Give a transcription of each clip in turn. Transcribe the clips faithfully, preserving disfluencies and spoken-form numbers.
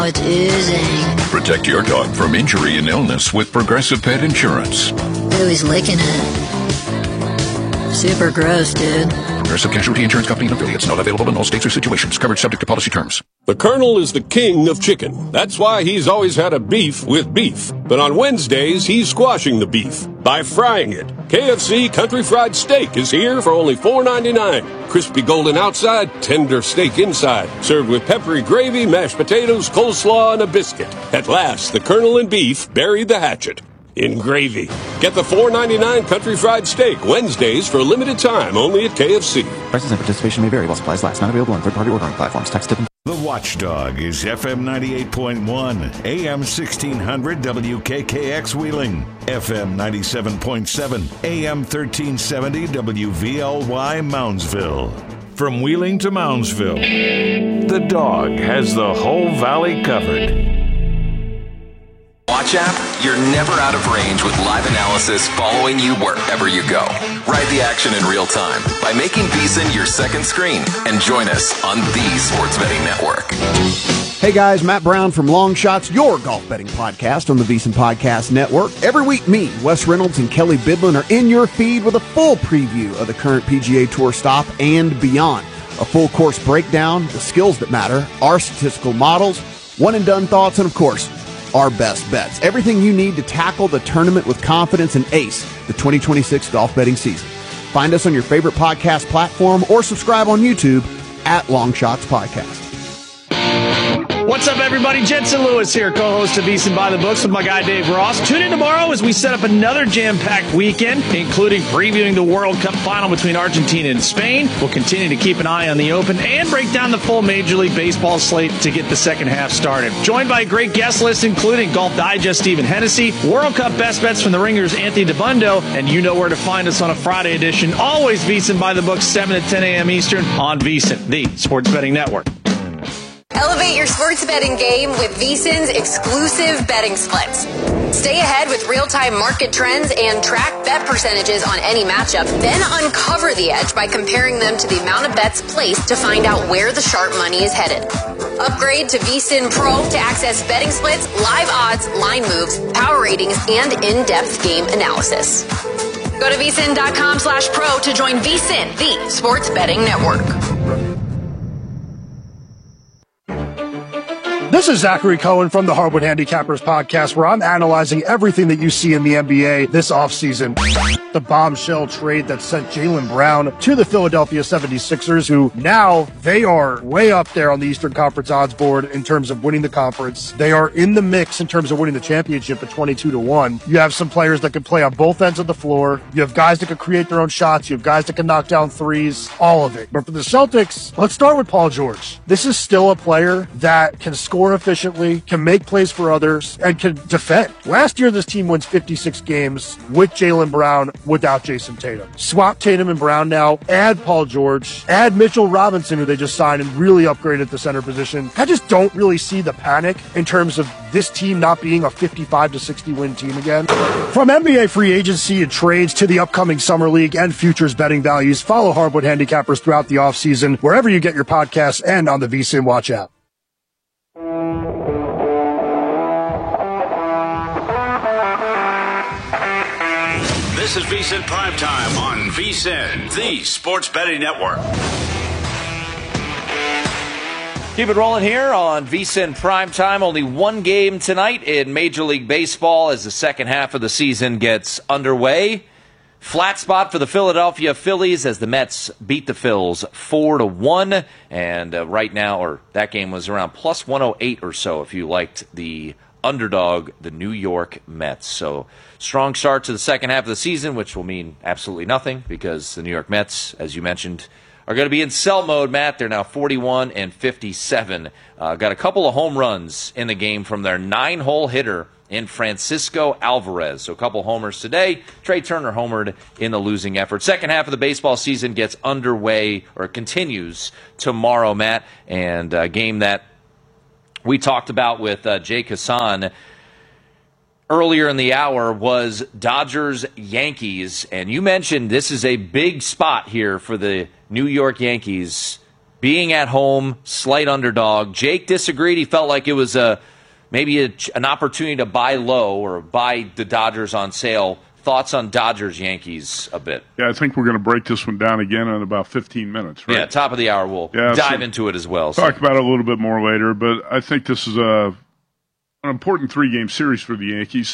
It's oozing. Protect your dog from injury and illness with Progressive Pet Insurance. Ooh, he's licking it. Super gross, dude. Progressive Casualty Insurance Company and affiliates. Not available in all states or situations. Coverage subject to policy terms. The Colonel is the king of chicken. That's why he's always had a beef with beef. But on Wednesdays, he's squashing the beef by frying it. K F C Country Fried Steak is here for only four ninety-nine. Crispy golden outside, tender steak inside. Served with peppery gravy, mashed potatoes, coleslaw, and a biscuit. At last, the Colonel and beef buried the hatchet in gravy. Get the four ninety-nine Country Fried Steak Wednesdays for a limited time only at K F C. Prices and participation may vary while supplies last. Not available on third-party ordering platforms. Tax tip. The Watchdog is F M ninety-eight point one, A M sixteen hundred W K K X Wheeling, F M ninety-seven point seven, A M thirteen seventy W V L Y Moundsville. From Wheeling to Moundsville, the Dog has the whole valley covered. Watch app, you're never out of range with live analysis following you wherever you go. Ride the action in real time by making VSiN your second screen and join us on the Sports Betting Network. Hey guys, Matt Brown from Long Shots, your golf betting podcast on the VSiN Podcast Network. Every week, me, Wes Reynolds, and Kelly Bidlin are in your feed with a full preview of the current P G A Tour stop and beyond. A full course breakdown, the skills that matter, our statistical models, one and done thoughts, and of course, our best bets. Everything you need to tackle the tournament with confidence and ace the twenty twenty-six golf betting season. Find us on your favorite podcast platform or subscribe on YouTube at Long Shots Podcast. What's up, everybody? Jensen Lewis here, co-host of VSiN by the Books with my guy Dave Ross. Tune in tomorrow as we set up another jam-packed weekend, including previewing the World Cup final between Argentina and Spain. We'll continue to keep an eye on the Open and break down the full Major League Baseball slate to get the second half started. Joined by a great guest list, including Golf Digest Stephen Hennessy, World Cup best bets from the Ringers Anthony DeBundo, and you know where to find us on a Friday edition. Always VSiN by the Books, seven to ten a.m. Eastern on VSiN, the Sports Betting Network. Elevate your sports betting game with VSiN's exclusive betting splits. Stay ahead with real-time market trends and track bet percentages on any matchup. Then uncover the edge by comparing them to the amount of bets placed to find out where the sharp money is headed. Upgrade to VSiN Pro to access betting splits, live odds, line moves, power ratings, and in-depth game analysis. Go to VSiN.com slash pro to join VSiN, the Sports Betting Network. This is Zachary Cohen from the Hardwood Handicappers podcast, where I'm analyzing everything that you see in the N B A this offseason. The bombshell trade that sent Jaylen Brown to the Philadelphia seventy-sixers, who now they are way up there on the Eastern Conference odds board in terms of winning the conference. They are in the mix in terms of winning the championship at twenty-two to one. You have some players that can play on both ends of the floor. You have guys that can create their own shots. You have guys that can knock down threes, all of it. But for the Celtics, let's start with Paul George. This is still a player that can score efficiently, can make plays for others, and can defend. Last year, this team wins fifty-six games with Jaylen Brown, without Jason Tatum. Swap Tatum and Brown now, add Paul George, add Mitchell Robinson, who they just signed and really upgraded the center position. I just don't really see the panic in terms of this team not being a fifty-five to sixty win team again. From N B A free agency and trades to the upcoming Summer League and futures betting values, follow Hardwood Handicappers throughout the offseason, wherever you get your podcasts and on the VSiN Watch app. This is VSiN Primetime on VSiN, the Sports Betting Network. Keep it rolling here on VSiN Primetime. Only one game tonight in Major League Baseball as the second half of the season gets underway. Flat spot for the Philadelphia Phillies as the Mets beat the Phils four to one. And uh, right now, or that game was around plus one oh eight or so if you liked the underdog, the New York Mets. So strong start to the second half of the season, which will mean absolutely nothing because the New York Mets, as you mentioned, are going to be in sell mode, Matt. They're now forty-one and fifty-seven. Uh, got a couple of home runs in the game from their nine-hole hitter in Francisco Alvarez. So a couple homers today. Trey Turner homered in the losing effort. Second half of the baseball season gets underway, or continues tomorrow, Matt, and a game that we talked about with uh, Jake Hassan earlier in the hour was Dodgers-Yankees. And you mentioned this is a big spot here for the New York Yankees being at home, slight underdog. Jake disagreed. He felt like it was a maybe a, an opportunity to buy low or buy the Dodgers on sale. Thoughts on Dodgers-Yankees a bit? Yeah, I think we're going to break this one down again in about fifteen minutes, right? Yeah, top of the hour. We'll yeah, dive so into it as well. Talk so. about it a little bit more later, but I think this is a an important three-game series for the Yankees,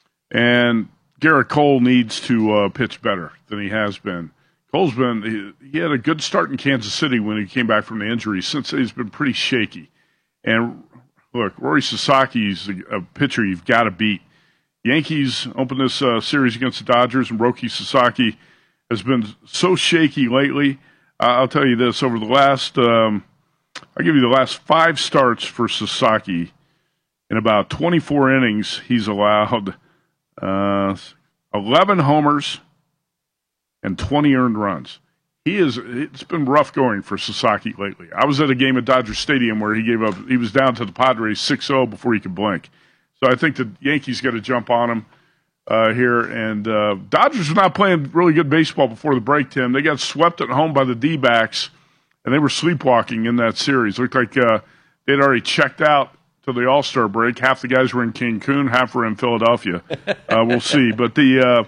and Garrett Cole needs to uh, pitch better than he has been. Cole's been he, he had a good start in Kansas City when he came back from the injury. Since he's been pretty shaky. And look, Rory Sasaki's a, a pitcher you've got to beat. Yankees open this uh, series against the Dodgers, and Roki Sasaki has been so shaky lately. Uh, I'll tell you this: over the last, um, I'll give you the last five starts for Sasaki. In about twenty-four innings, he's allowed uh, eleven homers and twenty earned runs. He is. It's been rough going for Sasaki lately. I was at a game at Dodger Stadium where he gave up. He was down to the Padres six oh before he could blink. So I think the Yankees got to jump on him uh, here. And uh, Dodgers were not playing really good baseball before the break, Tim. They got swept at home by the D-backs, and they were sleepwalking in that series. Looked like uh, they'd already checked out to the All-Star break. Half the guys were in Cancun, half were in Philadelphia. Uh, we'll see. But the uh,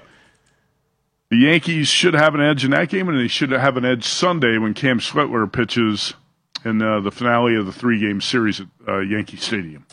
the Yankees should have an edge in that game, and they should have an edge Sunday when Cam Switler pitches in uh, the finale of the three-game series at uh, Yankee Stadium.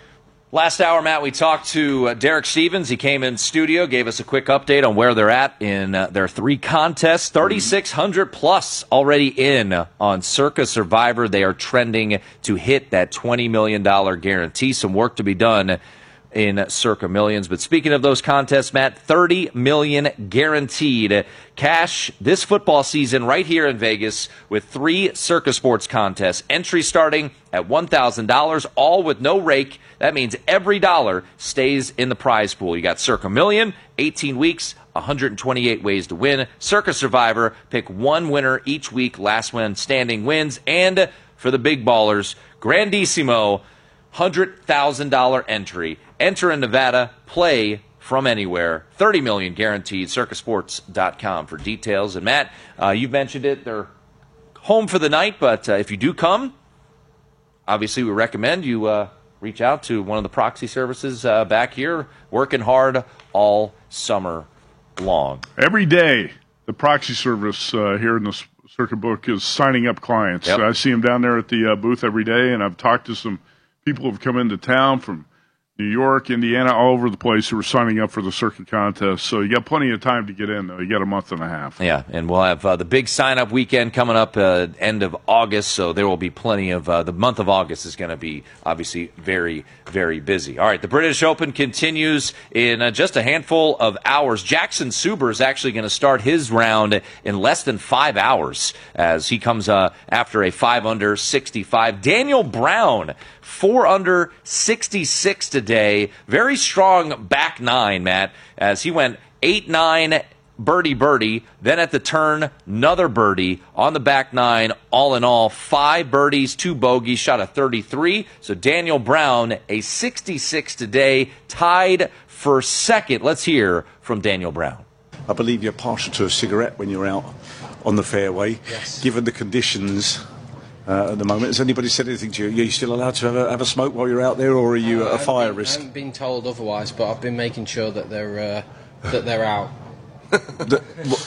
Last hour, Matt, we talked to uh, Derek Stevens. He came in studio, gave us a quick update on where they're at in uh, their three contests. thirty-six hundred plus already in on Circa Survivor. They are trending to hit that twenty million dollars guarantee. Some work to be done in Circa Millions. But speaking of those contests, Matt, thirty million dollars guaranteed cash this football season right here in Vegas with three Circa Sports contests. Entry starting at one thousand dollars, all with no rake. That means every dollar stays in the prize pool. You got Circa Million, eighteen weeks, one hundred twenty-eight ways to win. Circa Survivor, pick one winner each week. Last one standing wins. And for the big ballers, Grandissimo, one hundred thousand dollars entry. Enter in Nevada, play from anywhere. thirty million dollars guaranteed. circa sports dot com for details. And Matt, uh, you mentioned it. They're home for the night, but uh, if you do come, obviously we recommend you uh, reach out to one of the proxy services uh, back here, working hard all summer long. Every day, the proxy service uh, here in the Circa book is signing up clients. Yep. I see them down there at the uh, booth every day, and I've talked to some people who have come into town from New York, Indiana, all over the place who are signing up for the Circa contest. So you got plenty of time to get in, though. You got a month and a half. Yeah, and we'll have uh, the big sign-up weekend coming up uh, end of August, so there will be plenty of uh, – the month of August is going to be obviously very, very busy. All right, the British Open continues in uh, just a handful of hours. Jackson Suber is actually going to start his round in less than five hours as he comes uh, after a five under sixty-five. Daniel Brown, four under sixty-six today. Very strong back nine, Matt, as he went eight nine birdie birdie. Then at the turn, another birdie on the back nine. All in all, five birdies, two bogeys, shot a thirty-three. So Daniel Brown, a sixty-six today, tied for second. Let's hear from Daniel Brown. I believe you're partial to a cigarette when you're out on the fairway. Yes. Given the conditions Uh, at the moment, has anybody said anything to you? Are you still allowed to have a, have a smoke while you're out there, or are you uh, at a fire been, risk? I haven't been told otherwise, but I've been making sure that they're uh, that they're out. the,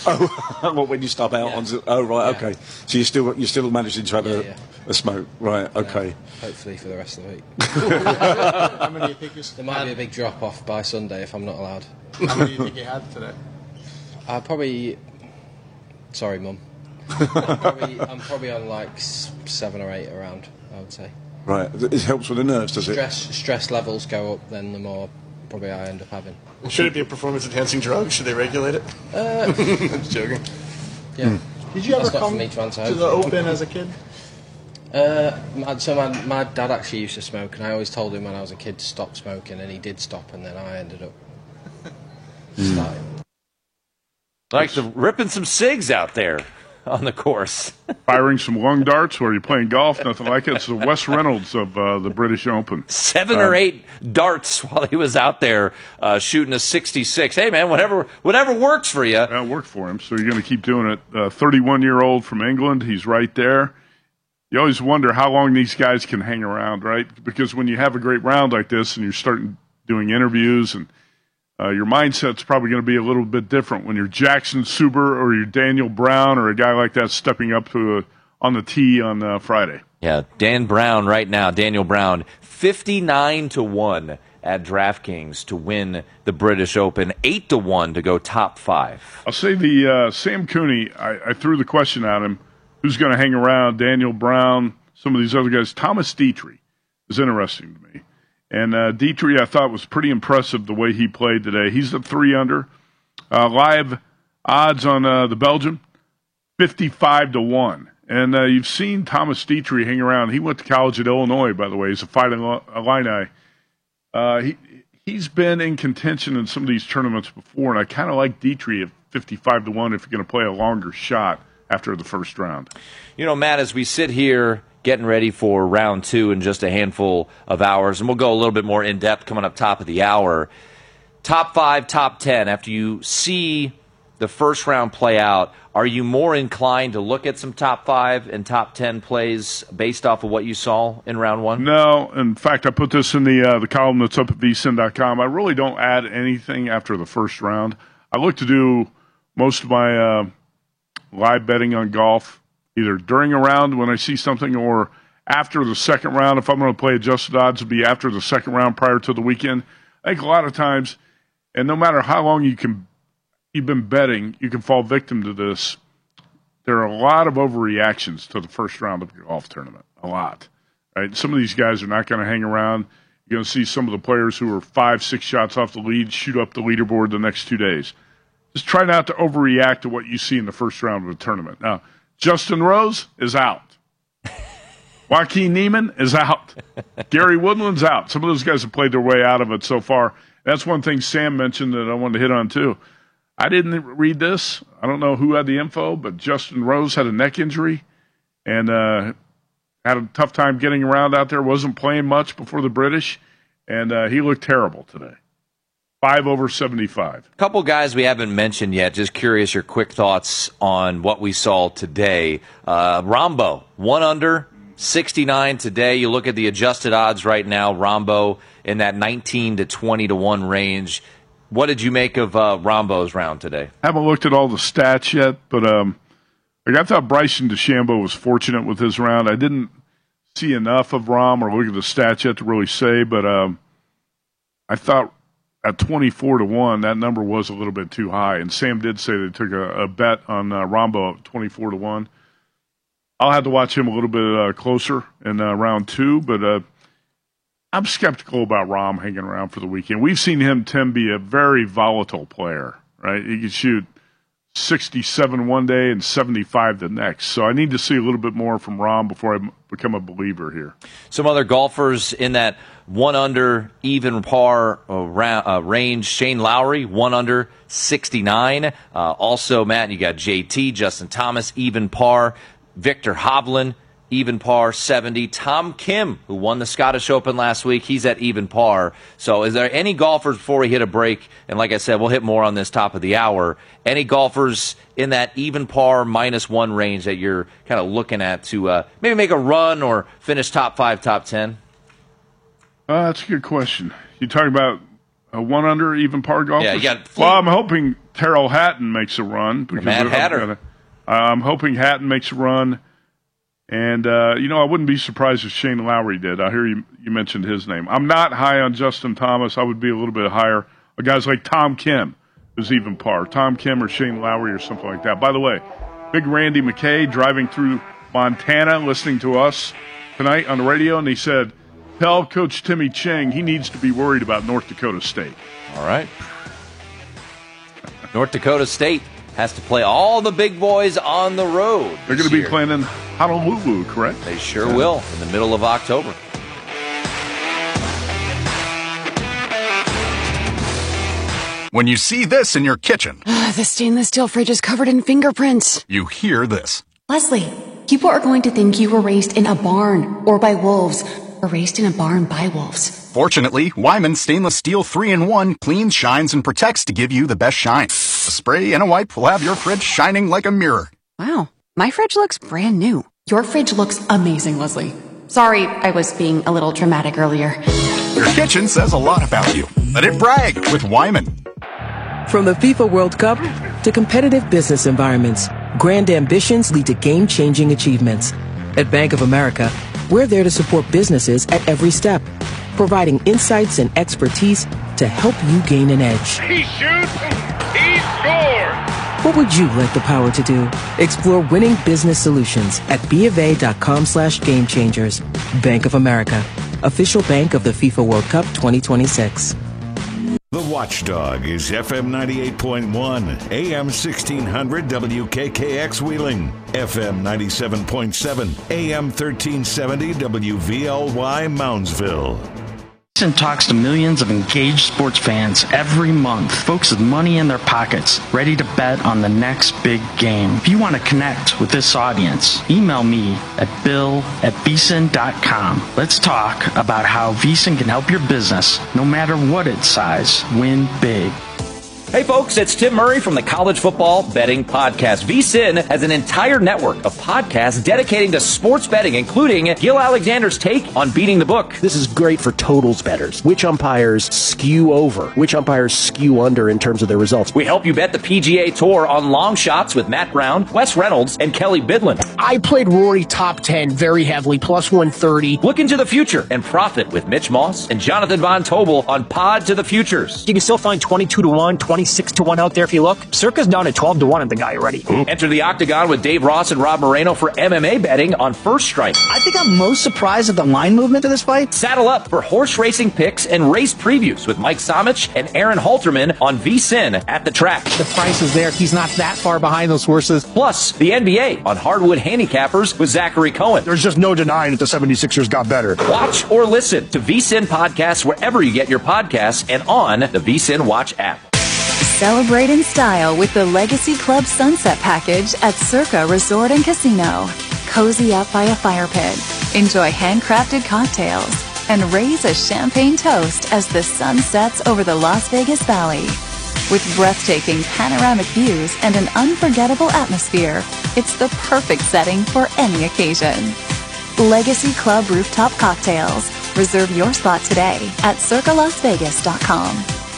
oh, well, when you stop out yeah. on, oh right, yeah. okay. So you're still you're still managing to have yeah, a, yeah. a smoke, right? Okay. Yeah, hopefully for the rest of the week. How many do you think you There might be a big drop off by Sunday if I'm not allowed. How many do you think you had today? I uh, probably. Sorry, Mum. I'm, probably, I'm probably on like seven or eight around, I would say. Right. It helps with the nerves, does stress, it? Stress levels go up, then the more probably I end up having. Should it be a performance-enhancing drug? Should they regulate it? Uh, I'm just joking. Yeah. Hmm. Did you ever That's not come for me to, answer, to the Open as a kid? Uh, my, so my, my dad actually used to smoke, and I always told him when I was a kid to stop smoking, and he did stop, and then I ended up starting. Like the ripping some cigs out there on the course. Firing some lung darts, or are you playing golf? Nothing like it. It's the Wes Reynolds of uh, the British Open. Seven um, or eight darts while he was out there uh, shooting a sixty-six. Hey, man, whatever whatever works for you. That worked for him, so you're going to keep doing it. Uh, thirty-one-year-old from England, he's right there. you always wonder how long these guys can hang around, right? Because when you have a great round like this and you're starting doing interviews and uh, your mindset's probably going to be a little bit different when you're Jackson Suber or you're Daniel Brown or a guy like that stepping up to a, on the tee on uh, Friday. Yeah, Dan Brown right now, Daniel Brown, fifty-nine to one at DraftKings to win the British Open, eight to one to go top five. I'll say the uh, Sam Cooney, I, I threw the question at him, who's going to hang around, Daniel Brown, some of these other guys. Thomas Dietrich is interesting to me. And uh, Dietrich, I thought, was pretty impressive the way he played today. He's the three under. Uh, live odds on uh, the Belgian, fifty-five to one. And uh, you've seen Thomas Dietrich hang around. He went to college at Illinois, by the way. He's a Fighting Illini. Uh, he, he's been in contention in some of these tournaments before, and I kind of like Dietrich at fifty-five to one if you're going to play a longer shot after the first round. You know, Matt, as we sit here getting ready for round two in just a handful of hours, and we'll go a little bit more in-depth coming up top of the hour, top five, top ten, after you see the first round play out, are you more inclined to look at some top five and top ten plays based off of what you saw in round one? No. In fact, I put this in the uh, the column that's up at V S I N dot com. I really don't add anything after the first round. I look to do most of my uh, live betting on golf either during a round when I see something or after the second round. If I'm going to play adjusted odds, it'll be after the second round prior to the weekend. I think a lot of times, and no matter how long you can you've been betting, you can fall victim to this. There are a lot of overreactions to the first round of the golf tournament. A lot. Right? Some of these guys are not going to hang around. You're going to see some of the players who are five, six shots off the lead shoot up the leaderboard the next two days. Just try not to overreact to what you see in the first round of the tournament. Now, Justin Rose is out. Joaquin Niemann is out. Gary Woodland's out. Some of those guys have played their way out of it so far. That's one thing Sam mentioned that I wanted to hit on too. I didn't read this. I don't know who had the info, but Justin Rose had a neck injury and uh, had a tough time getting around out there. Wasn't playing much before the British, and uh, he looked terrible today. Five over seventy-five. A couple guys we haven't mentioned yet. Just curious your quick thoughts on what we saw today. Uh, Rombo, one under, sixty-nine today. You look at the adjusted odds right now, Rombo in that nineteen to twenty to one range. What did you make of uh, Rombo's round today? Haven't looked at all the stats yet, but um, like I thought Bryson DeChambeau was fortunate with his round. I didn't see enough of Rom or look at the stats yet to really say, but um, I thought at twenty-four to one, that number was a little bit too high. And Sam did say they took a, a bet on uh, Rombo at twenty-four to one. I'll have to watch him a little bit uh, closer in uh, round two, but uh, I'm skeptical about Rom hanging around for the weekend. We've seen him, Tim, be a very volatile player, right? He can shoot sixty-seven one day and seventy-five the next. So I need to see a little bit more from Rom before I become a believer here. Some other golfers in that one under, even par uh, ra- uh, range. Shane Lowry, one under, sixty-nine. Uh, also, Matt, you got J T, Justin Thomas, even par. Victor Hovland, even par, seventy. Tom Kim, who won the Scottish Open last week, he's at even par. So is there any golfers, before we hit a break, and like I said, we'll hit more on this top of the hour, any golfers in that even par minus one range that you're kind of looking at to uh, maybe make a run or finish top five, top ten? Uh, that's a good question. You talking about a one under even par golfers? Yeah, you got. Well, I'm hoping Terrell Hatton makes a run. The Mad Hatter. Gonna, uh, I'm hoping Hatton makes a run. And, uh, you know, I wouldn't be surprised if Shane Lowry did. I hear you, you mentioned his name. I'm not high on Justin Thomas. I would be a little bit higher. Guys like Tom Kim is even par. Tom Kim or Shane Lowry or something like that. By the way, big Randy McKay driving through Montana listening to us tonight on the radio, and he said, tell Coach Timmy Chang he needs to be worried about North Dakota State. All right. North Dakota State has to play all the big boys on the road. They're going to be playing in Honolulu, correct? They sure yeah. will, in the middle of October. When you see this in your kitchen, the stainless steel fridge is covered in fingerprints. You hear this. Leslie, people are going to think you were raised in a barn or by wolves, or raised in a barn by wolves. Fortunately, Wyman Stainless Steel three in one cleans, shines, and protects to give you the best shine. A spray and a wipe will have your fridge shining like a mirror. Wow, my fridge looks brand new. Your fridge looks amazing, Leslie. Sorry, I was being a little dramatic earlier. Your kitchen says a lot about you. Let it brag with Wyman. From the FIFA World Cup to competitive business environments, grand ambitions lead to game-changing achievements. At Bank of America, we're there to support businesses at every step, providing insights and expertise to help you gain an edge. He shoots, he scores! What would you like the power to do? Explore winning business solutions at BofA.com slash game changers. Bank of America, official bank of the FIFA World Cup twenty twenty-six. The Watchdog is F M ninety-eight point one, A M sixteen hundred W K K X Wheeling, F M ninety-seven point seven, A M thirteen seventy W V L Y Moundsville. VSiN talks to millions of engaged sports fans every month, folks with money in their pockets, ready to bet on the next big game. If you want to connect with this audience, email me at bill at VSiN dot com. Let's talk about how VSiN can help your business, no matter what its size, win big. Hey folks, it's Tim Murray from the College Football Betting Podcast. VSiN has an entire network of podcasts dedicating to sports betting, including Gil Alexander's take on beating the book. This is great for totals bettors. Which umpires skew over? Which umpires skew under in terms of their results? We help you bet the P G A Tour on long shots with Matt Brown, Wes Reynolds, and Kelly Bidlin. I played Rory top ten very heavily, plus one thirty. Look into the future and profit with Mitch Moss and Jonathan Von Tobel on Pod to the Futures. You can still find twenty-two to one, twenty-six to one out there if you look. Circa's down at twelve to one at the guy already. Ooh. Enter the Octagon with Dave Ross and Rob Moreno for M M A betting on First Strike. I think I'm most surprised at the line movement of this fight. Saddle up for horse racing picks and race previews with Mike Somich and Aaron Halterman on VSiN at the track. The price is there. He's not that far behind those horses. Plus, the N B A on Hardwood Handicappers with Zachary Cohen. There's just no denying that the seventy-sixers got better. Watch or listen to VSiN podcasts wherever you get your podcasts and on the VSiN Watch app. Celebrate in style with the Legacy Club Sunset Package at Circa Resort and Casino. Cozy up by a fire pit, enjoy handcrafted cocktails, and raise a champagne toast as the sun sets over the Las Vegas Valley. With breathtaking panoramic views and an unforgettable atmosphere, it's the perfect setting for any occasion. Legacy Club Rooftop Cocktails. Reserve your spot today at circa las vegas dot com.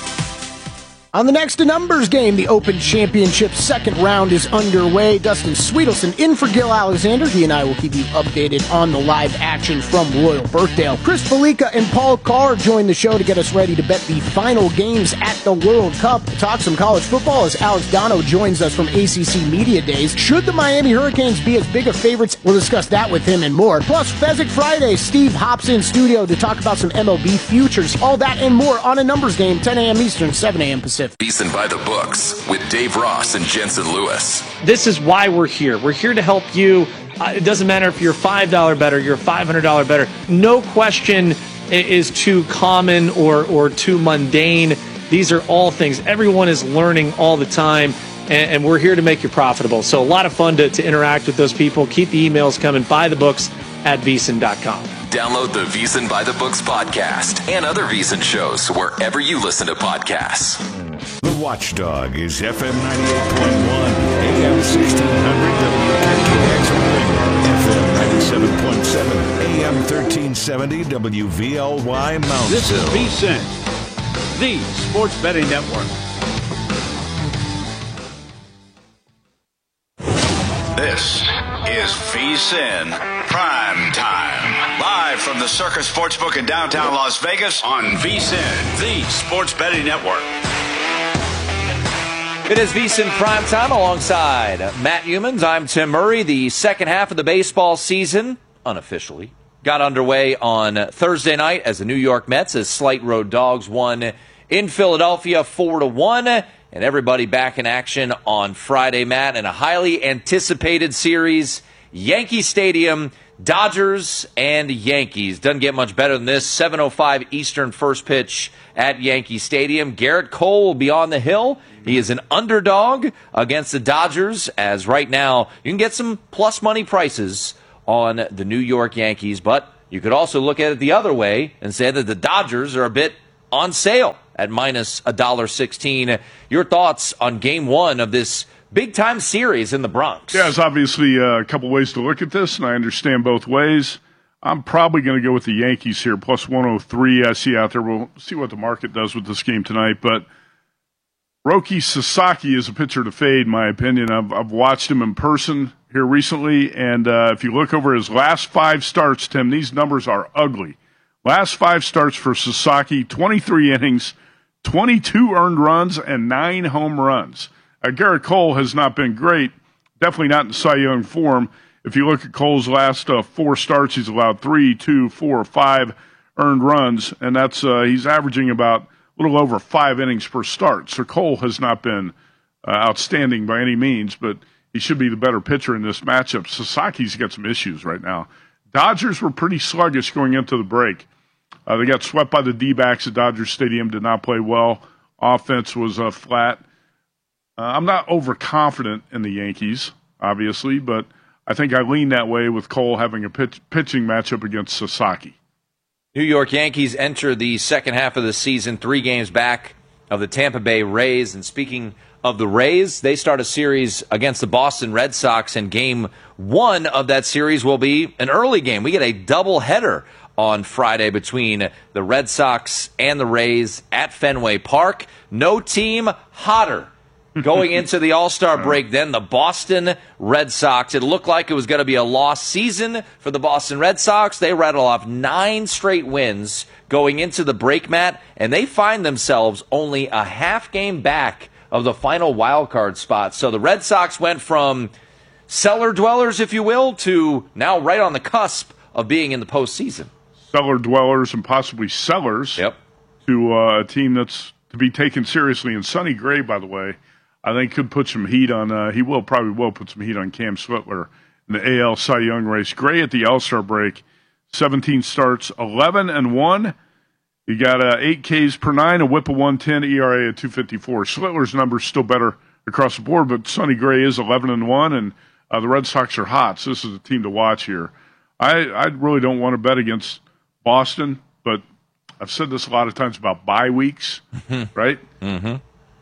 On the next to numbers game, the Open Championship second round is underway. Dustin Sweetelson in for Gil Alexander. He and I will keep you updated on the live action from Royal Birkdale. Chris Felica and Paul Carr join the show to get us ready to bet the final games at the World Cup. To talk some college football as Alex Dono joins us from A C C Media Days. Should the Miami Hurricanes be as big of favorites? We'll discuss that with him and more. Plus, Fezzik Friday, Steve hops in studio to talk about some M L B futures. All that and more on a numbers game, ten a.m. Eastern, seven a.m. Pacific. VSiN by the books with Dave Ross and Jensen Lewis. This is why we're here. We're here to help you. Uh, it doesn't matter if you're a five dollar bettor, you're a five hundred dollar bettor. No question is too common or, or too mundane. These are all things. Everyone is learning all the time, and, and we're here to make you profitable. So a lot of fun to, to interact with those people. Keep the emails coming. Buy the books at VSiN dot com. Download the VSiN by the Books podcast and other VSiN shows wherever you listen to podcasts. The Watchdog is F M ninety-eight point one, A M sixteen hundred W K K X Wheeling, F M ninety-seven point seven, A M thirteen seventy W V L Y Moundsville. This is VSiN, the Sports Betting Network. This is VSiN Prime Time. Live from the Circus Sportsbook in downtown Las Vegas on VSiN, the Sports Betting Network. It is VSiN Prime Time alongside Matt Humans. I'm Tim Murray. The second half of the baseball season, unofficially, got underway on Thursday night as the New York Mets, as Slight Road Dogs won in Philadelphia four to one. And everybody back in action on Friday, Matt, in a highly anticipated series. Yankee Stadium, Dodgers and Yankees. Doesn't get much better than this. seven oh five Eastern first pitch at Yankee Stadium. Garrett Cole will be on the hill. He is an underdog against the Dodgers, as right now you can get some plus money prices on the New York Yankees. But you could also look at it the other way and say that the Dodgers are a bit on sale at minus one dollar sixteen. Your thoughts on game one of this big-time series in the Bronx. Yeah, there's obviously uh, a couple ways to look at this, and I understand both ways. I'm probably going to go with the Yankees here, plus one oh three I see out there. We'll see what the market does with this game tonight. But Roki Sasaki is a pitcher to fade, in my opinion. I've, I've watched him in person here recently, and uh, if you look over his last five starts, Tim, these numbers are ugly. Last five starts for Sasaki, twenty-three innings, twenty-two earned runs, and nine home runs. Uh, Garrett Cole has not been great, definitely not in Cy Young form. If you look at Cole's last uh, four starts, he's allowed three, two, four, five earned runs, and that's uh, he's averaging about a little over five innings per start. So Cole has not been uh, outstanding by any means, but he should be the better pitcher in this matchup. Sasaki's got some issues right now. Dodgers were pretty sluggish going into the break. Uh, they got swept by the D-backs at Dodger Stadium, did not play well. Offense was uh, flat. Uh, I'm not overconfident in the Yankees, obviously, but I think I lean that way with Cole having a pitch, pitching matchup against Sasaki. New York Yankees enter the second half of the season, three games back of the Tampa Bay Rays. And speaking of the Rays, they start a series against the Boston Red Sox, and game one of that series will be an early game. We get a doubleheader on Friday between the Red Sox and the Rays at Fenway Park. No team hotter going into the All-Star break than the Boston Red Sox. It looked like it was going to be a lost season for the Boston Red Sox. They rattle off nine straight wins going into the break, Matt, and they find themselves only a half game back of the final wild card spot. So the Red Sox went from cellar dwellers, if you will, to now right on the cusp of being in the postseason. Cellar dwellers and possibly sellers yep. to uh, a team that's to be taken seriously. And Sonny Gray, by the way, I think could put some heat on, uh, he will probably will put some heat on Cam Switler in the A L Cy Young race. Gray at the All-Star break, seventeen starts, eleven and one. He got uh, eight Ks per nine, a whip of one ten, E R A at two fifty-four. Switler's numbers still better across the board, but Sonny Gray is eleven and one, and uh, the Red Sox are hot, so this is a team to watch here. I, I really don't want to bet against Boston, but I've said this a lot of times about bye weeks, right? Mm-hmm.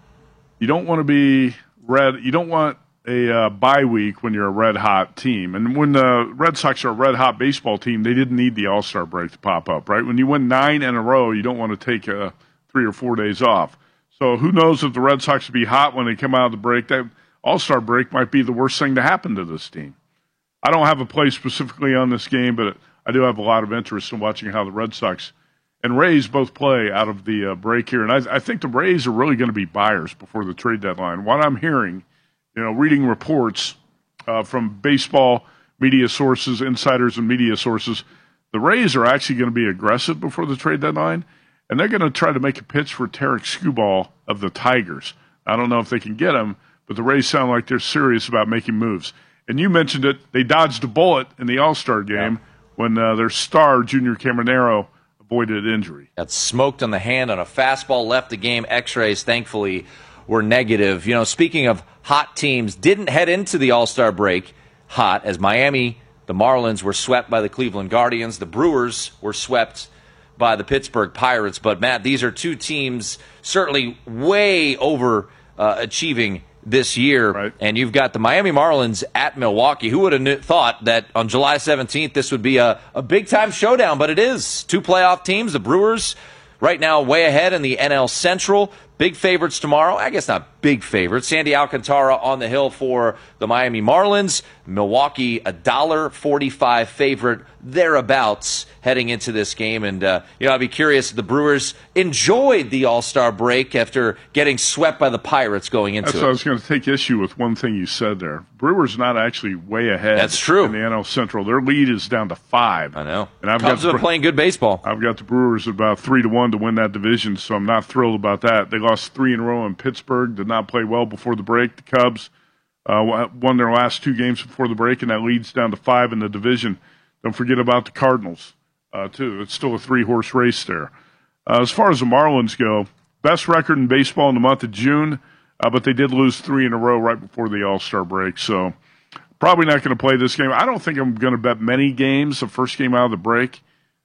You don't want to be red. You don't want a uh, bye week when you're a red hot team. And when the Red Sox are a red hot baseball team, they didn't need the All-Star break to pop up, right? When you win nine in a row, you don't want to take uh, three or four days off. So who knows if the Red Sox will be hot when they come out of the break? That All-Star break might be the worst thing to happen to this team. I don't have a play specifically on this game, but I do have a lot of interest in watching how the Red Sox and Rays both play out of the uh, break here. And I, I think the Rays are really going to be buyers before the trade deadline. What I'm hearing, you know, reading reports uh, from baseball media sources, insiders and media sources, the Rays are actually going to be aggressive before the trade deadline, and they're going to try to make a pitch for Tarek Skubal of the Tigers. I don't know if they can get him, but the Rays sound like they're serious about making moves. And you mentioned it, they dodged a bullet in the All-Star game yeah. when uh, their star, Junior Caminero, avoided injury. Got smoked on the hand on a fastball, left the game. X-rays, thankfully, were negative. You know, speaking of hot teams, didn't head into the All-Star break hot, as Miami, the Marlins, were swept by the Cleveland Guardians. The Brewers were swept by the Pittsburgh Pirates. But, Matt, these are two teams certainly way over uh, achieving this year, right. And you've got the Miami Marlins at Milwaukee. Who would have kn- thought that on July seventeenth this would be a, a big-time showdown, but it is. Two playoff teams, the Brewers right now way ahead in the N L Central. Big favorites tomorrow. I guess not big favorites. Sandy Alcantara on the hill for the Miami Marlins. Milwaukee, a one dollar forty-five favorite thereabouts heading into this game. And, uh, you know, I'd be curious if the Brewers enjoyed the All-Star break after getting swept by the Pirates going into That's it. So I was going to take issue with one thing you said there. Brewers not actually way ahead. That's true. In the N L Central. Their lead is down to five. I know. And I've Cubs got have been playing good baseball. I've got the Brewers about three to one to win that division, so I'm not thrilled about that. They lost three in a row in Pittsburgh, did not play well before the break. The Cubs uh, won their last two games before the break, and that leads down to five in the division. Don't forget about the Cardinals, uh, too. It's still a three-horse race there. Uh, as far as the Marlins go, best record in baseball in the month of June, uh, but they did lose three in a row right before the All-Star break, so probably not going to play this game. I don't think I'm going to bet many games the first game out of the break.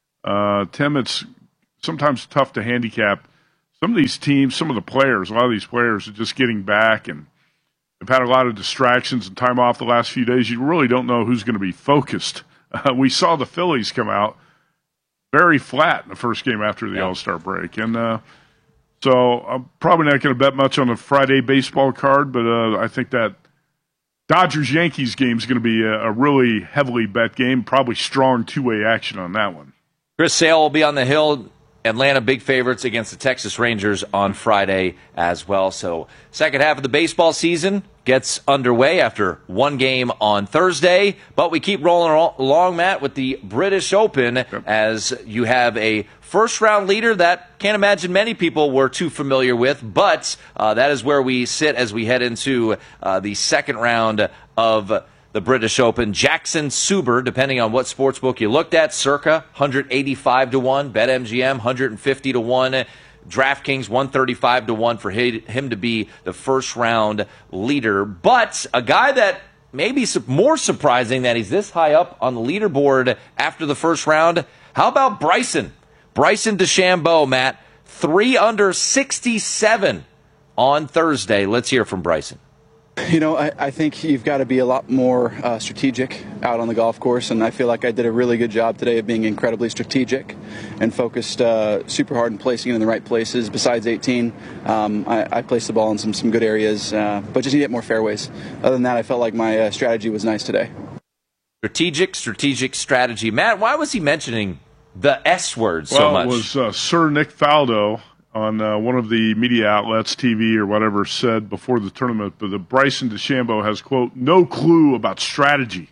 Uh, Tim, it's sometimes tough to handicap. Some of these teams, some of the players, a lot of these players are just getting back, and they've had a lot of distractions and time off the last few days. You really don't know who's going to be focused. Uh, we saw the Phillies come out very flat in the first game after the yeah. All-Star break. And uh, so I'm probably not going to bet much on the Friday baseball card, but uh, I think that Dodgers-Yankees game is going to be a, a really heavily bet game, probably strong two-way action on that one. Chris Sale will be on the hill. Atlanta big favorites against the Texas Rangers on Friday as well. So second half of the baseball season gets underway after one game on Thursday. But we keep rolling along, Matt, with the British Open yep. as you have a first-round leader that can't imagine many people were too familiar with. But uh, that is where we sit as we head into uh, the second round of the British Open. Jackson Suber, depending on what sportsbook you looked at, circa one eighty-five to one, BetMGM one fifty to one, DraftKings one thirty-five to one for him to be the first round leader. But a guy that may be more surprising that he's this high up on the leaderboard after the first round. How about Bryson? Bryson DeChambeau, Matt, three under sixty-seven on Thursday. Let's hear from Bryson. You know, I, I think you've got to be a lot more uh, strategic out on the golf course, and I feel like I did a really good job today of being incredibly strategic and focused uh, super hard and placing it in the right places. Besides eighteen, um, I, I placed the ball in some, some good areas, uh, but just need to get more fairways. Other than that, I felt like my uh, strategy was nice today. Strategic, strategic strategy. Matt, why was he mentioning the S word so well, much? Well, it was uh, Sir Nick Faldo on uh, one of the media outlets, T V or whatever, said before the tournament, but the Bryson DeChambeau has, quote, no clue about strategy.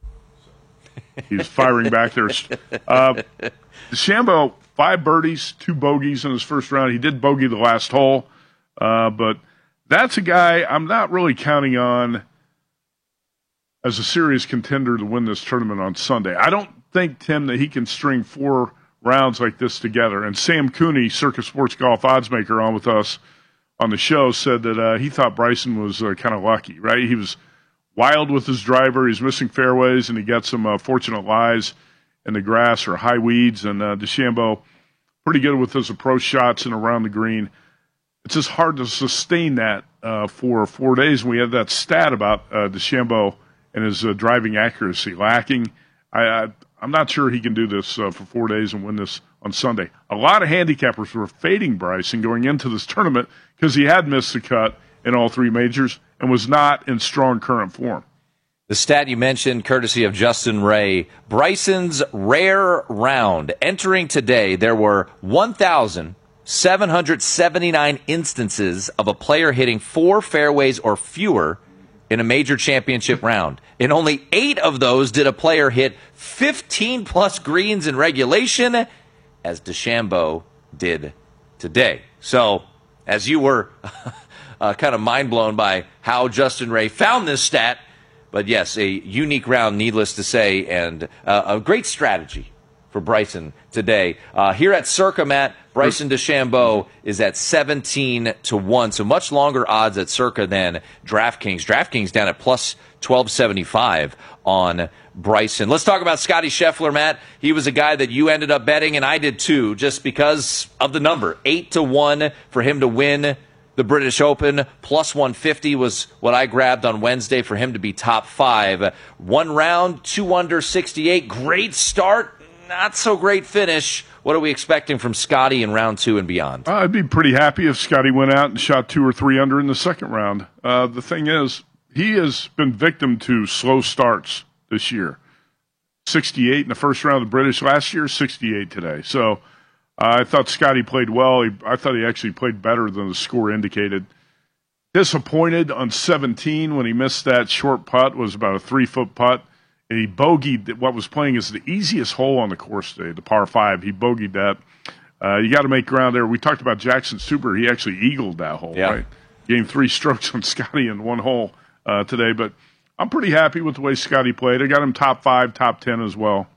He was firing back there. Uh, DeChambeau, five birdies, two bogeys in his first round. He did bogey the last hole, uh, but that's a guy I'm not really counting on as a serious contender to win this tournament on Sunday. I don't think, Tim, that he can string four rounds like this together. And Sam Cooney, Circa Sports Golf oddsmaker, on with us on the show, said that uh, he thought Bryson was uh, kind of lucky, right? He was wild with his driver. He's missing fairways, and he got some uh, fortunate lies in the grass or high weeds. And uh, DeChambeau, pretty good with his approach shots and around the green. It's just hard to sustain that uh, for four days. And we had that stat about uh, DeChambeau and his uh, driving accuracy lacking. I, I I'm not sure he can do this uh, for four days and win this on Sunday. A lot of handicappers were fading Bryson going into this tournament because he had missed the cut in all three majors and was not in strong current form. The stat you mentioned, courtesy of Justin Ray, Bryson's rare round. Entering today, there were one thousand seven hundred seventy-nine instances of a player hitting four fairways or fewer in a major championship round. In only eight of those did a player hit fifteen-plus greens in regulation, as DeChambeau did today. So, as you were uh, kind of mind-blown by how Justin Ray found this stat, but yes, a unique round, needless to say, and uh, a great strategy for Bryson today. Uh, here at Circa, Matt, Bryson DeChambeau is at seventeen to one, so much longer odds at Circa than DraftKings. DraftKings down at plus twelve seventy-five on Bryson. Let's talk about Scotty Scheffler, Matt. He was a guy that you ended up betting, and I did too, just because of the number. eight to one for him to win the British Open. Plus one fifty was what I grabbed on Wednesday for him to be top five. One round, two under sixty-eight. Great start. Not so great finish. What are we expecting from Scotty in round two and beyond? I'd be pretty happy if Scotty went out and shot two or three under in the second round. Uh, the thing is, he has been victim to slow starts this year. sixty-eight in the first round of the British last year, sixty-eight today. So uh, I thought Scotty played well. He, I thought he actually played better than the score indicated. Disappointed on seventeen when he missed that short putt. Was about a three-foot putt. And he bogeyed what was playing as the easiest hole on the course today, the par five. He bogeyed that. Uh, you got to make ground there. We talked about Jackson Suber. He actually eagled that hole, yeah. right? Gained three strokes on Scotty in one hole uh, today. But I'm pretty happy with the way Scotty played. I got him top five, top ten as well.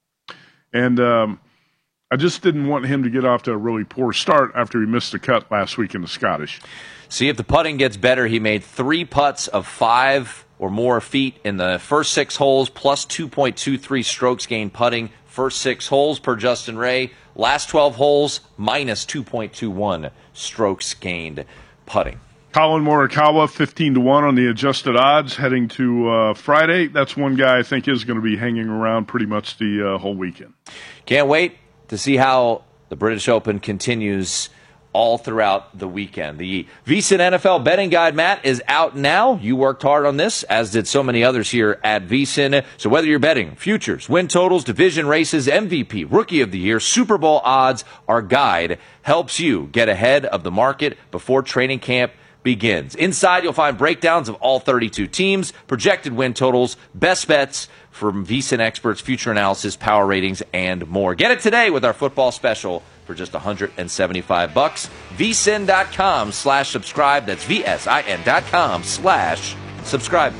And um, I just didn't want him to get off to a really poor start after he missed the cut last week in the Scottish. See if the putting gets better. He made three putts of five or more feet in the first six holes, plus two point two three strokes gained putting. First six holes per Justin Ray. Last twelve holes, minus two point two one strokes gained putting. Colin Morikawa, fifteen to one on the adjusted odds heading to uh, Friday. That's one guy I think is going to be hanging around pretty much the uh, whole weekend. Can't wait to see how the British Open continues all throughout the weekend. The VSiN N F L betting guide, Matt, is out now. You worked hard on this, as did so many others here at VSiN. So whether you're betting futures, win totals, division races, M V P, Rookie of the Year, Super Bowl odds, our guide helps you get ahead of the market before training camp begins. Inside, you'll find breakdowns of all thirty-two teams, projected win totals, best bets from VSiN experts, future analysis, power ratings, and more. Get it today with our football special for just one hundred seventy-five bucks. VSiN.com slash subscribe. That's V-S-I-N dot com slash subscribe.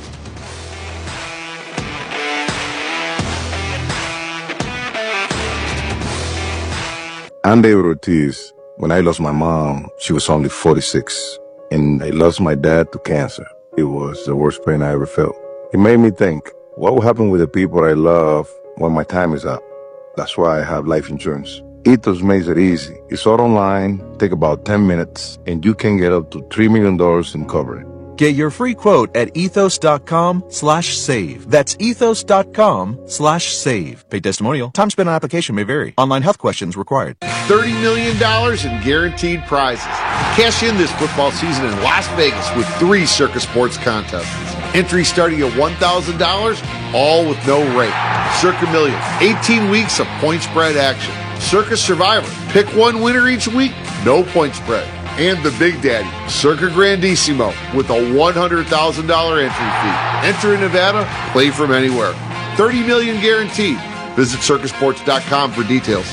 I'm David Ortiz. When I lost my mom, she was only forty-six. And I lost my dad to cancer. It was the worst pain I ever felt. It made me think, what will happen with the people I love when my time is up? That's why I have life insurance. Ethos makes it easy. It's all online, take about ten minutes, and you can get up to three million dollars in coverage. Get your free quote at ethos.com slash save. That's ethos.com slash save. Paid testimonial. Time spent on application may vary. Online health questions required. thirty million dollars in guaranteed prizes. Cash in this football season in Las Vegas with three Circus Sports contests. Entry starting at one thousand dollars, all with no rate. Circa Millions, eighteen weeks of point spread action. Circus Survivor, pick one winner each week, no point spread. And the Big Daddy, Circa Grandissimo, with a one hundred thousand dollars entry fee. Enter in Nevada, play from anywhere. thirty million dollars guaranteed. Visit circus sports dot com for details.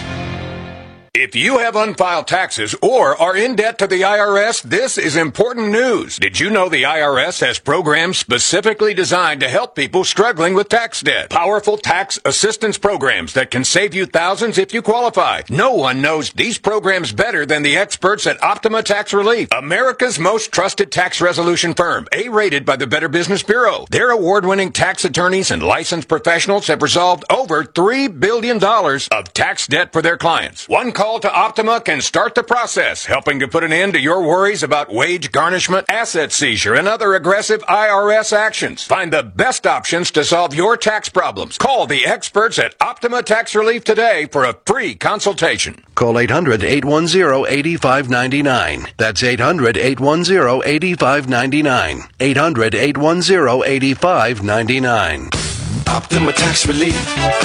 If you have unfiled taxes or are in debt to the I R S, this is important news. Did you know the I R S has programs specifically designed to help people struggling with tax debt? Powerful tax assistance programs that can save you thousands if you qualify. No one knows these programs better than the experts at Optima Tax Relief, America's most trusted tax resolution firm, A-rated by the Better Business Bureau. Their award-winning tax attorneys and licensed professionals have resolved over three billion dollars of tax debt for their clients. One call to Optima can start the process, helping to put an end to your worries about wage garnishment, asset seizure, and other aggressive I R S actions. Find the best options to solve your tax problems. Call the experts at Optima Tax Relief today for a free consultation. Call eight hundred, eight one zero, eight five nine nine. That's eight hundred, eight one zero, eight five nine nine. eight hundred, eight one zero, eight five nine nine. Optima Tax Relief.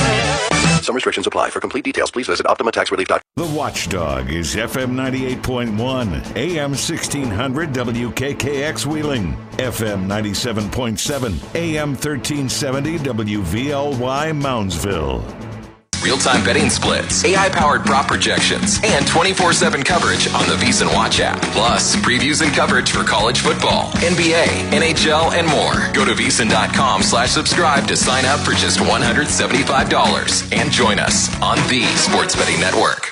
Some restrictions apply. For complete details, please visit optima tax relief dot com. The Watchdog is F M ninety-eight point one, A M sixteen hundred W K K X Wheeling, F M ninety-seven point seven, A M thirteen seventy W V L Y Moundsville. Real-time betting splits, A I-powered prop projections, and twenty-four seven coverage on the VSiN Watch app. Plus, previews and coverage for college football, N B A, N H L, and more. Go to VSiN.com slash subscribe to sign up for just one hundred seventy-five dollars and join us on the Sports Betting Network.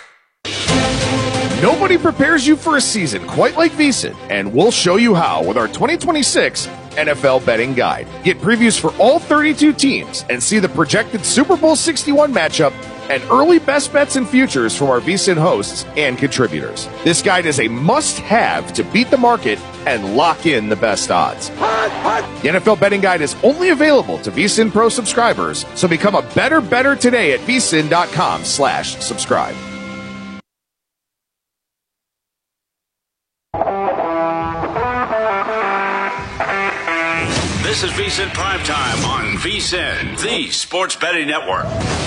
Nobody prepares you for a season quite like VSiN, and we'll show you how with our twenty twenty-six N F L Betting Guide. Get previews for all thirty-two teams and see the projected Super Bowl sixty-one matchup and early best bets and futures from our VSiN hosts and contributors. This guide is a must-have to beat the market and lock in the best odds. The N F L Betting Guide is only available to VSiN Pro subscribers, so become a better better today at VSiN.com slash subscribe. This is VSiN Primetime on VSiN, the Sports Betting Network.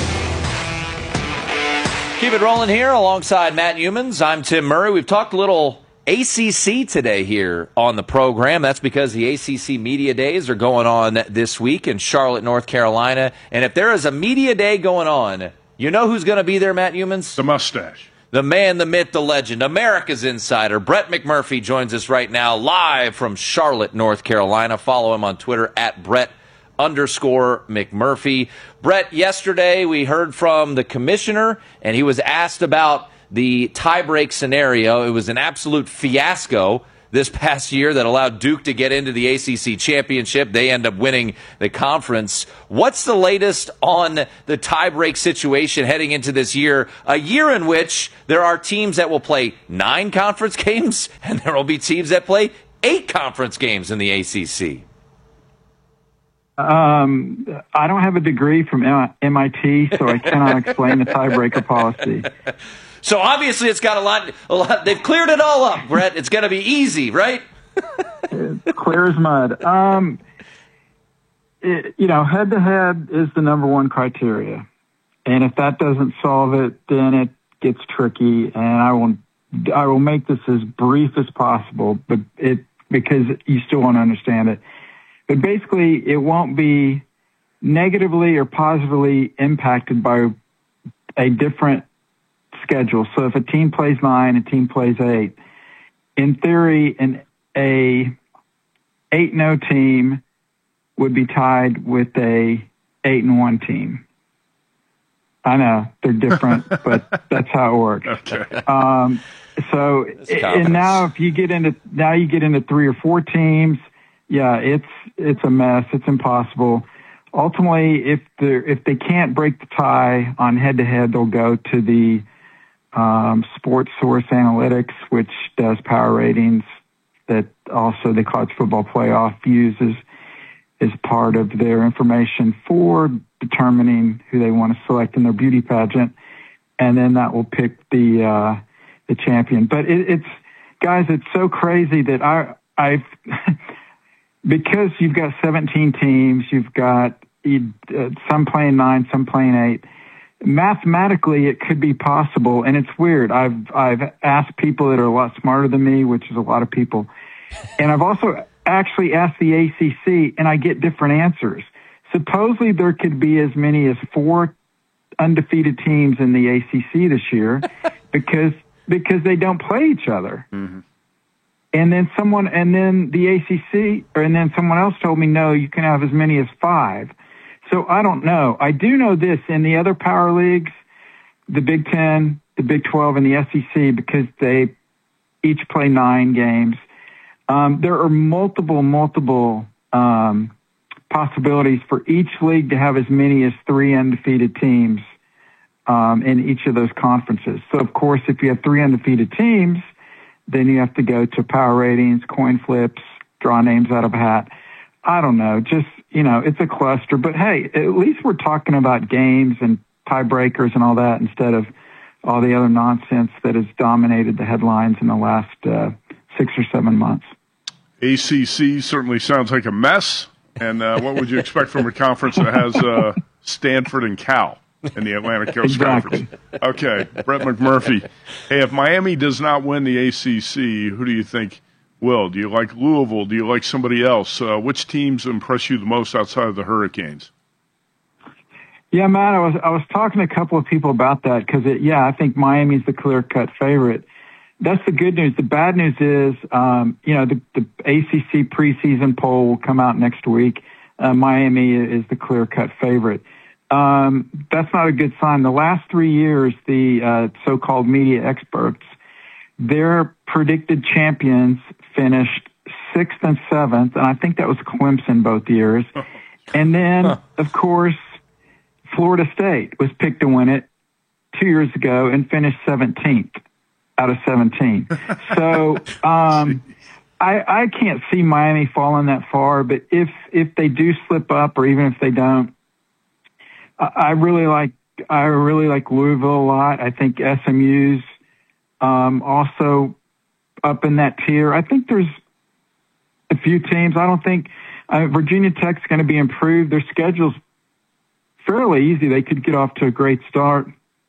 Keep it rolling here alongside Matt Humans. I'm Tim Murray. We've talked a little A C C today here on the program. That's because the A C C Media Days are going on this week in Charlotte, North Carolina. And if there is a Media Day going on, you know who's going to be there, Matt Humans? The mustache. The man, the myth, the legend, America's insider, Brett McMurphy joins us right now live from Charlotte, North Carolina. Follow him on Twitter at Brett underscore McMurphy. Brett, yesterday we heard from the commissioner, and he was asked about the tiebreak scenario. It was an absolute fiasco this past year that allowed Duke to get into the A C C championship. They end up winning the conference. What's the latest on the tiebreak situation heading into this year, a year in which there are teams that will play nine conference games and there will be teams that play eight conference games in the A C C. Um, I don't have a degree from M I T, so I cannot explain the tiebreaker policy. So obviously it's got a lot, a lot. They've cleared it all up, Brett. It's going to be easy, right? It's clear as mud. Um, it, you know, head-to-head is the number one criteria. And if that doesn't solve it, then it gets tricky. And I will, I will make this as brief as possible, but it because you still won't understand it. But basically, it won't be negatively or positively impacted by a different schedule. So if a team plays nine, a team plays eight, in theory, an a eight and oh team would be tied with a eight and one team. I know they're different, but that's how it works. Okay. Um, so, and now if you get into now you get into three or four teams, yeah, it's it's a mess. It's impossible. Ultimately, if they if they can't break the tie on head to head, they'll go to the um, Sports Source Analytics, which does power ratings that also the College Football Playoff uses as part of their information for determining who they want to select in their beauty pageant, and then that will pick the uh, the champion. But it, it's guys, it's so crazy that I I've because you've got seventeen teams, you've got uh, some playing nine, some playing eight. Mathematically, it could be possible, and it's weird. I've I've asked people that are a lot smarter than me, which is a lot of people, and I've also actually asked the A C C, and I get different answers. Supposedly, there could be as many as four undefeated teams in the A C C this year because because they don't play each other. Mm-hmm. And then someone, and then the A C C, or and then someone else told me, no, you can have as many as five. So I don't know. I do know this in the other power leagues, the Big Ten, the Big twelve, and the S E C, because they each play nine games. Um, there are multiple, multiple um, possibilities for each league to have as many as three undefeated teams um, in each of those conferences. So, of course, if you have three undefeated teams, then you have to go to power ratings, coin flips, draw names out of a hat. I don't know. Just, you know, it's a cluster. But, hey, at least we're talking about games and tiebreakers and all that instead of all the other nonsense that has dominated the headlines in the last uh, six or seven months. A C C certainly sounds like a mess. And uh, what would you expect from a conference that has uh, Stanford and Cal in the Atlantic Coast Exactly. Conference? Okay, Brett McMurphy. Hey, if Miami does not win the A C C, who do you think will? Do you like Louisville? Do you like somebody else? Uh, which teams impress you the most outside of the Hurricanes? Yeah, Matt, I was I was talking to a couple of people about that because, yeah, I think Miami's the clear-cut favorite. That's the good news. The bad news is, um, you know, the, the A C C preseason poll will come out next week. Uh, Miami is the clear-cut favorite. Um, that's not a good sign. The last three years, the uh, so-called media experts, their predicted champions finished sixth and seventh, and I think that was Clemson both years. And then, huh. of course, Florida State was picked to win it two years ago and finished seventeenth out of seventeen. So um, I, I can't see Miami falling that far, but if if they do slip up, or even if they don't, I, I really like I really like Louisville a lot. I think S M U's um, also up in that tier. I think there's a few teams. I don't think uh, Virginia Tech's going to be improved. Their schedule's fairly easy. They could get off to a great start.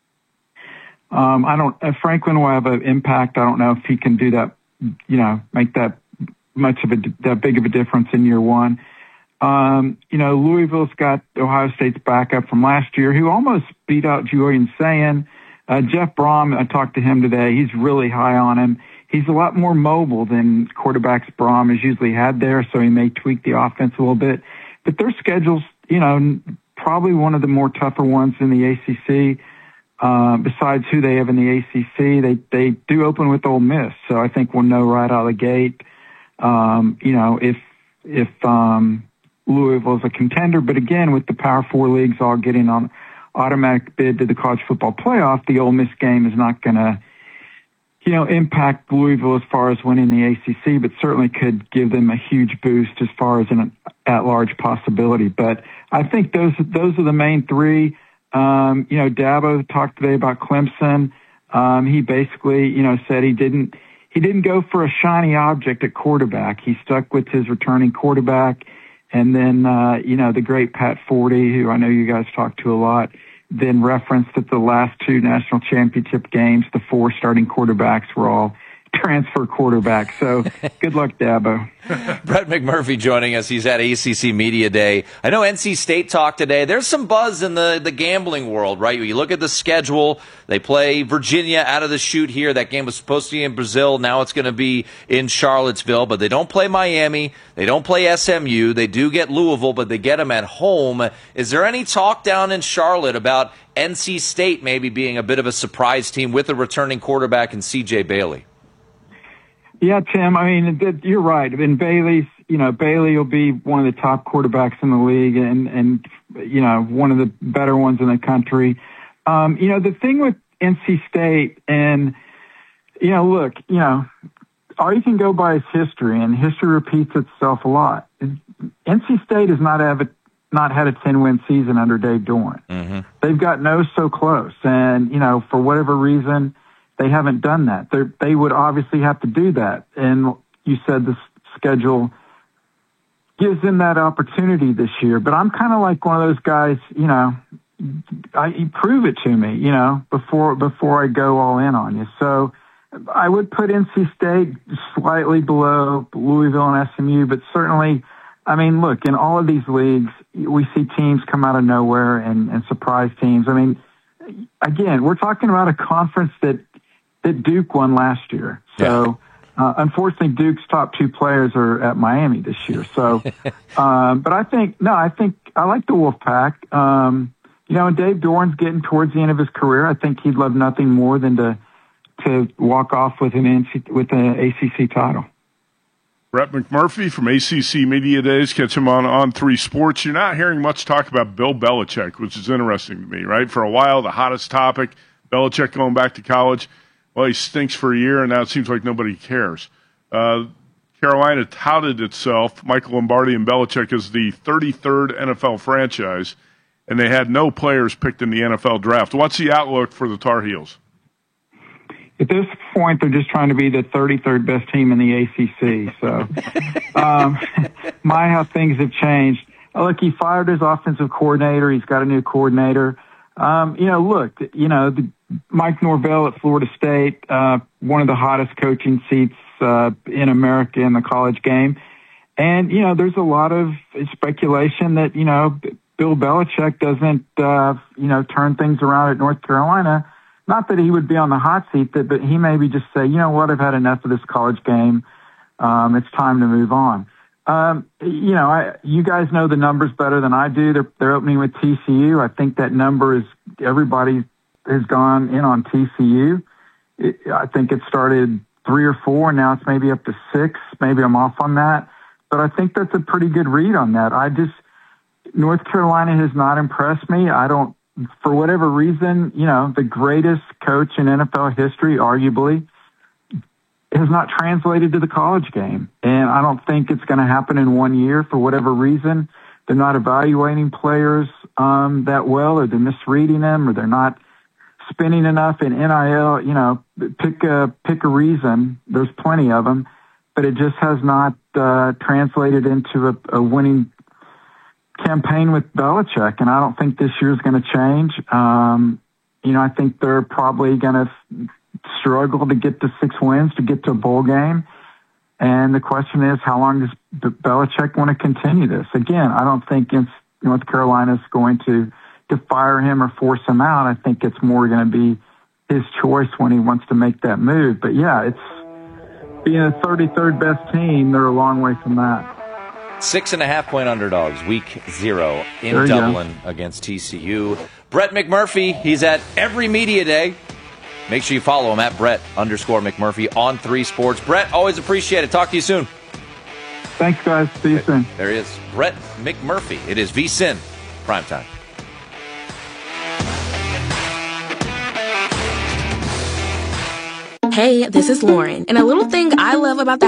Um, I don't, uh, Franklin will have an impact. I don't know if he can do that, you know, make that much of a, that big of a difference in year one. Um, you know, Louisville's got Ohio State's backup from last year who almost beat out Julian Sayin. Uh, Jeff Brom, I talked to him today. He's really high on him. He's a lot more mobile than quarterbacks Brom has usually had there, so he may tweak the offense a little bit. But their schedule's, you know, probably one of the more tougher ones in the A C C. Uh, besides who they have in the A C C, they, they do open with Ole Miss. So I think we'll know right out of the gate, um, you know, if, if, um, Louisville's a contender. But again, with the Power Four leagues all getting on automatic bid to the college football playoff, the Ole Miss game is not going to, you know, impact Louisville as far as winning the A C C, but certainly could give them a huge boost as far as an at-large possibility. But I think those those are the main three. Um, you know, Dabo talked today about Clemson. Um, he basically, you know, said he didn't he didn't go for a shiny object at quarterback. He stuck with his returning quarterback. And then, uh, you know, the great Pat Forty, who I know you guys talk to a lot, then referenced that the last two national championship games, the four starting quarterbacks were all transfer quarterbacks. So good luck, Dabo. Brett McMurphy joining us. He's at A C C Media Day. I know N C State talked today. There's some buzz in the, the gambling world, right? You look at the schedule. They play Virginia out of the chute here. That game was supposed to be in Brazil. Now it's going to be in Charlottesville. But they don't play Miami. They don't play S M U. They do get Louisville, but they get them at home. Is there any talk down in Charlotte about N C State maybe being a bit of a surprise team with a returning quarterback in C J Bailey? Yeah, Tim, I mean, you're right. I mean, Bailey's, you know, Bailey will be one of the top quarterbacks in the league and, and, you know, one of the better ones in the country. Um, you know, the thing with N C State and, you know, look, you know, all you can go by is history, and history repeats itself a lot. N C State has not have a, not had a ten-win season under Dave Doeren. Mm-hmm. They've got no so close. And, you know, for whatever reason, they haven't done that. They're, they would obviously have to do that. And you said the schedule gives them that opportunity this year. But I'm kind of like one of those guys, you know, I, you prove it to me, you know, before before I go all in on you. So I would put N C State slightly below Louisville and S M U, but certainly, I mean, look, in all of these leagues, we see teams come out of nowhere and, and surprise teams. I mean, again, we're talking about a conference that that Duke won last year. So, uh, unfortunately, Duke's top two players are at Miami this year. So, um, but I think, no, I think I like the Wolfpack. Um, you know, and Dave Doeren's getting towards the end of his career. I think he'd love nothing more than to, to walk off with an N C, with an A C C title. Brett McMurphy from A C C Media Days. Catch him on On three Sports. You're not hearing much talk about Bill Belichick, which is interesting to me, right? For a while, the hottest topic, Belichick going back to college. Well, he stinks for a year, and now it seems like nobody cares. Uh, Carolina touted itself, Michael Lombardi and Belichick, as the thirty-third N F L franchise, and they had no players picked in the N F L draft. What's the outlook for the Tar Heels? At this point, they're just trying to be the thirty-third best team in the A C C. So, um, my, how things have changed. Look, he fired his offensive coordinator. He's got a new coordinator. Um, you know, look, you know, the, Mike Norvell at Florida State, uh, one of the hottest coaching seats uh, in America in the college game. And, you know, there's a lot of speculation that, you know, Bill Belichick doesn't, uh, you know, turn things around at North Carolina. Not that he would be on the hot seat, but he maybe just say, you know what, I've had enough of this college game. Um, it's time to move on. Um, you know, I, you guys know the numbers better than I do. They're, they're opening with T C U. I think that number is, everybody has gone in on T C U. It, I think it started three or four, and now it's maybe up to six. Maybe I'm off on that. But I think that's a pretty good read on that. I just, North Carolina has not impressed me. I don't, for whatever reason, you know, the greatest coach in N F L history, arguably, has not translated to the college game. And I don't think it's going to happen in one year for whatever reason. They're not evaluating players um, that well, or they're misreading them, or they're not spending enough in N I L. You know, pick a, pick a reason. There's plenty of them. But it just has not uh, translated into a, a winning campaign with Belichick, and I don't think this year is going to change. Um, you know, I think they're probably going to f- struggle to get to six wins to get to a bowl game. And the question is, how long does B- Belichick want to continue this? Again, I don't think it's North Carolina is going to, to fire him or force him out. I think it's more going to be his choice when he wants to make that move. But yeah, it's being the thirty-third best team. They're a long way from that. Six and a half point underdogs, week zero in Dublin against T C U. Brett McMurphy, he's at every media day. Make sure you follow him at Brett underscore McMurphy on three Sports. Brett, always appreciate it. Talk to you soon. Thanks, guys. See you soon. There he is, Brett McMurphy. It is VSiN Primetime. Hey, this is Lauren, and a little thing I love about the